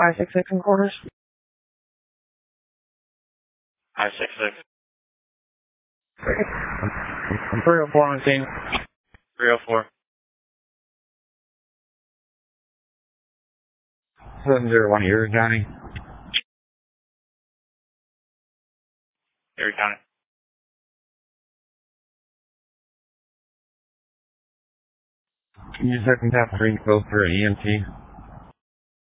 566 and quarters. 566. 304 on scene. 304. 701 Erie County. Erie County. Can you second tap green code for EMT?